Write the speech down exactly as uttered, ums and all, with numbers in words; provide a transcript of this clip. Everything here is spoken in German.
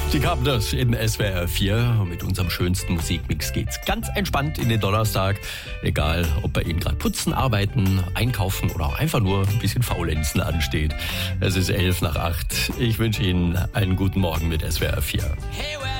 Die Carpenters in S W R vier. Mit unserem schönsten Musikmix geht's ganz entspannt in den Donnerstag. Egal, ob bei Ihnen gerade putzen, arbeiten, einkaufen oder auch einfach nur ein bisschen Faulenzen ansteht. Es ist elf nach acht. Ich wünsche Ihnen einen guten Morgen mit S W R vier.